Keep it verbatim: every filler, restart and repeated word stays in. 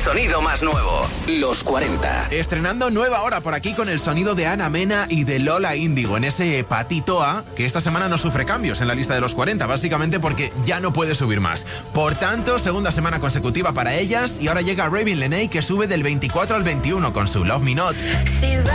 sonido más nuevo. Los cuarenta. Estrenando nueva hora por aquí con el sonido de Ana Mena y de Lola Índigo en ese Patitoa, que esta semana no sufre cambios en la lista de los cuarenta, básicamente porque ya no puede subir más. Por tanto, segunda semana consecutiva para ellas, y ahora llega Ravin Lenae, que sube del veinticuatro al veintiuno con su Love Me Not.